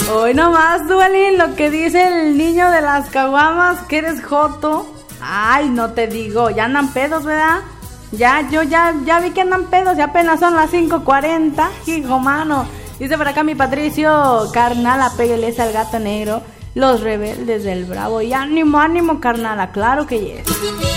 Hoy nomás, Duvalín, lo que dice el niño de las caguamas, que eres joto. Ay, no te digo, ya andan pedos, ¿verdad? Ya vi que andan pedos y apenas son las 5:40. Hijo mano. Dice por acá mi Patricio, carnala, pégueles al gato negro. Los rebeldes del Bravo. Y ánimo, ánimo, carnala, claro que yes.